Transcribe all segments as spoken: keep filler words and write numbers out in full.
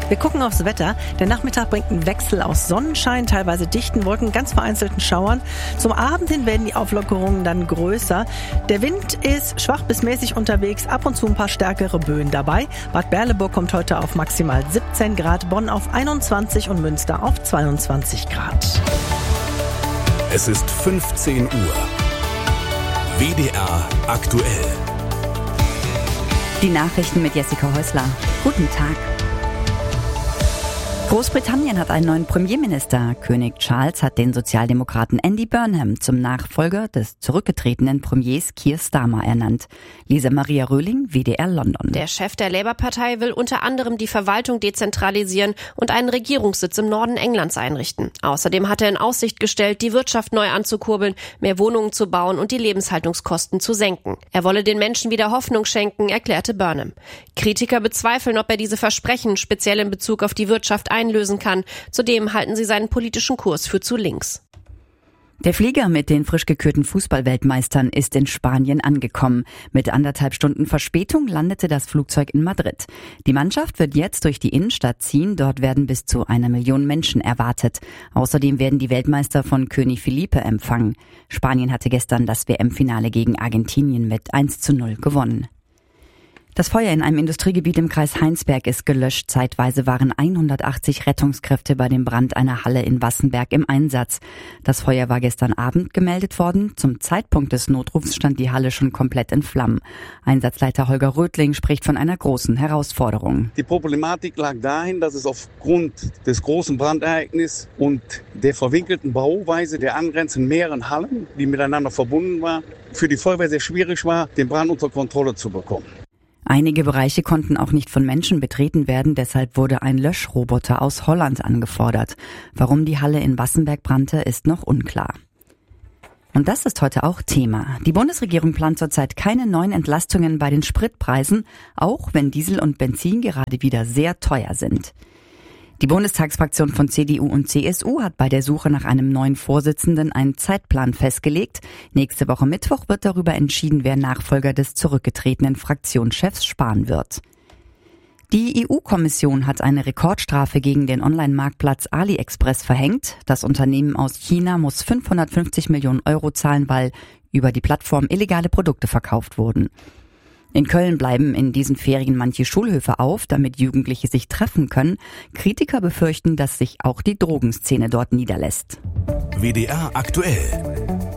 Wir gucken aufs Wetter. Der Nachmittag bringt einen Wechsel aus Sonnenschein, teilweise dichten Wolken, ganz vereinzelten Schauern. Zum Abend hin werden die Auflockerungen dann größer. Der Wind ist schwach bis mäßig unterwegs, ab und zu ein paar stärkere Böen dabei. Bad Berleburg kommt heute auf maximal siebzehn Grad, Bonn auf einundzwanzig und Münster auf zweiundzwanzig Grad. Es ist fünfzehn Uhr. W D R aktuell. Die Nachrichten mit Jessica Häusler. Guten Tag. Großbritannien hat einen neuen Premierminister. König Charles hat den Sozialdemokraten Andy Burnham zum Nachfolger des zurückgetretenen Premiers Keir Starmer ernannt. Lisa Maria Röhling, W D R London. Der Chef der Labour-Partei will unter anderem die Verwaltung dezentralisieren und einen Regierungssitz im Norden Englands einrichten. Außerdem hat er in Aussicht gestellt, die Wirtschaft neu anzukurbeln, mehr Wohnungen zu bauen und die Lebenshaltungskosten zu senken. Er wolle den Menschen wieder Hoffnung schenken, erklärte Burnham. Kritiker bezweifeln, ob er diese Versprechen speziell in Bezug auf die Wirtschaft einlösen kann. Zudem halten sie seinen politischen Kurs für zu links. Der Flieger mit den frisch gekürten Fußballweltmeistern ist in Spanien angekommen. Mit anderthalb Stunden Verspätung landete das Flugzeug in Madrid. Die Mannschaft wird jetzt durch die Innenstadt ziehen. Dort werden bis zu einer Million Menschen erwartet. Außerdem werden die Weltmeister von König Felipe empfangen. Spanien hatte gestern das W M-Finale gegen Argentinien mit eins zu null gewonnen. Das Feuer in einem Industriegebiet im Kreis Heinsberg ist gelöscht. Zeitweise waren hundertachtzig Rettungskräfte bei dem Brand einer Halle in Wassenberg im Einsatz. Das Feuer war gestern Abend gemeldet worden. Zum Zeitpunkt des Notrufs stand die Halle schon komplett in Flammen. Einsatzleiter Holger Rödling spricht von einer großen Herausforderung. Die Problematik lag dahin, dass es aufgrund des großen Brandereignisses und der verwinkelten Bauweise der angrenzenden mehreren Hallen, die miteinander verbunden waren, für die Feuerwehr sehr schwierig war, den Brand unter Kontrolle zu bekommen. Einige Bereiche konnten auch nicht von Menschen betreten werden, deshalb wurde ein Löschroboter aus Holland angefordert. Warum die Halle in Wassenberg brannte, ist noch unklar. Und das ist heute auch Thema. Die Bundesregierung plant zurzeit keine neuen Entlastungen bei den Spritpreisen, auch wenn Diesel und Benzin gerade wieder sehr teuer sind. Die Bundestagsfraktion von C D U und C S U hat bei der Suche nach einem neuen Vorsitzenden einen Zeitplan festgelegt. Nächste Woche Mittwoch wird darüber entschieden, wer Nachfolger des zurückgetretenen Fraktionschefs Spahn wird. Die E U-Kommission hat eine Rekordstrafe gegen den Online-Marktplatz AliExpress verhängt. Das Unternehmen aus China muss fünfhundertfünfzig Millionen Euro zahlen, weil über die Plattform illegale Produkte verkauft wurden. In Köln bleiben in diesen Ferien manche Schulhöfe auf, damit Jugendliche sich treffen können. Kritiker befürchten, dass sich auch die Drogenszene dort niederlässt. W D R aktuell.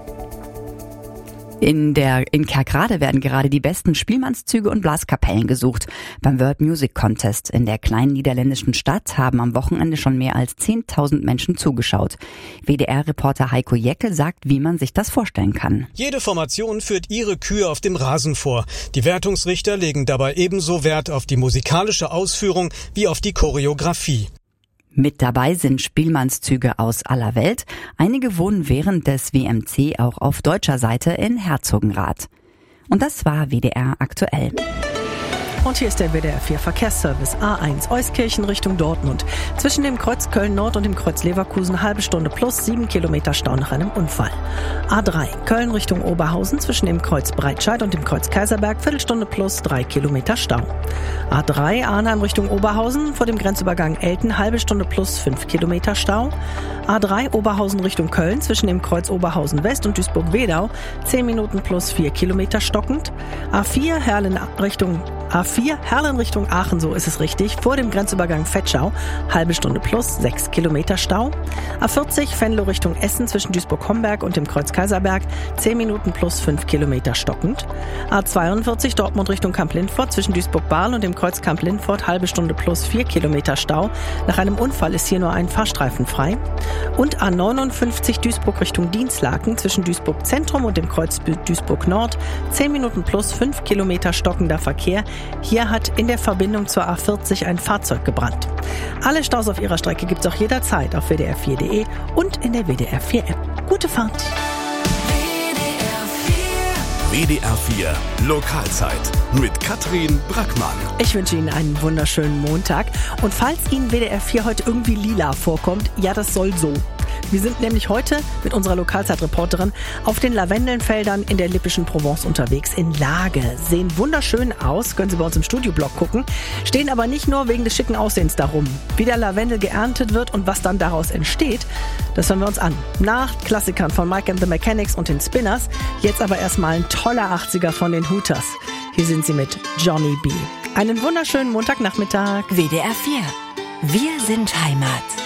In der in Kerkrade werden gerade die besten Spielmannszüge und Blaskapellen gesucht. Beim World Music Contest in der kleinen niederländischen Stadt haben am Wochenende schon mehr als zehntausend Menschen zugeschaut. W D R-Reporter Heiko Jeckel sagt, wie man sich das vorstellen kann. Jede Formation führt ihre Kühe auf dem Rasen vor. Die Wertungsrichter legen dabei ebenso Wert auf die musikalische Ausführung wie auf die Choreografie. Mit dabei sind Spielmannszüge aus aller Welt. Einige wohnen während des W M C auch auf deutscher Seite in Herzogenrath. Und das war W D R aktuell. Und hier ist der W D R vier Verkehrsservice. A eins Euskirchen Richtung Dortmund. Zwischen dem Kreuz Köln-Nord und dem Kreuz Leverkusen halbe Stunde plus sieben Kilometer Stau nach einem Unfall. A drei Köln Richtung Oberhausen zwischen dem Kreuz Breitscheid und dem Kreuz Kaiserberg Viertelstunde plus drei Kilometer Stau. A drei Arnheim Richtung Oberhausen vor dem Grenzübergang Elten halbe Stunde plus fünf Kilometer Stau. A drei Oberhausen Richtung Köln zwischen dem Kreuz Oberhausen West und Duisburg-Wedau zehn Minuten plus vier Kilometer stockend. A vier Herlen Richtung A vier Herlen Richtung Aachen, so ist es richtig, vor dem Grenzübergang Vetschau, halbe Stunde plus sechs Kilometer Stau. A vierzig Venlo Richtung Essen zwischen Duisburg-Homberg und dem Kreuz Kaiserberg, zehn Minuten plus fünf Kilometer stockend. A zweiundvierzig Dortmund Richtung Kamp-Lindfort zwischen Duisburg-Bahl und dem Kreuz Kamp-Lindfort, halbe Stunde plus vier Kilometer Stau. Nach einem Unfall ist hier nur ein Fahrstreifen frei. Und A neunundfünfzig Duisburg Richtung Dienstlaken zwischen Duisburg Zentrum und dem Kreuz Duisburg Nord, zehn Minuten plus fünf Kilometer stockender Verkehr. Hier hat in der Verbindung zur A vierzig ein Fahrzeug gebrannt. Alle Staus auf ihrer Strecke gibt's auch jederzeit auf W D R vier Punkt de und in der W D R vier App. Gute Fahrt! W D R vier Lokalzeit mit Katrin Brackmann. Ich wünsche Ihnen einen wunderschönen Montag. Und falls Ihnen W D R vier heute irgendwie lila vorkommt, ja, das soll so. Wir sind nämlich heute mit unserer Lokalzeitreporterin auf den Lavendelfeldern in der lippischen Provence unterwegs in Lage. Sehen wunderschön aus, können Sie bei uns im Studioblog gucken, stehen aber nicht nur wegen des schicken Aussehens darum. Wie der Lavendel geerntet wird und was dann daraus entsteht, das hören wir uns an. Nach Klassikern von Mike and the Mechanics und den Spinners, jetzt aber erstmal ein toller achtziger von den Hooters. Hier sind sie mit Johnny B. Einen wunderschönen Montagnachmittag. W D R vier. Wir sind Heimat.